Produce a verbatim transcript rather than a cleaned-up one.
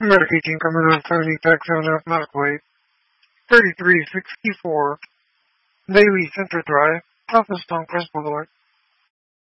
Medic eighteen coming on seventy, taxi on North Medical Way, thirty-three sixty-four, Daily Center Drive, Southwest on Crest Boulevard.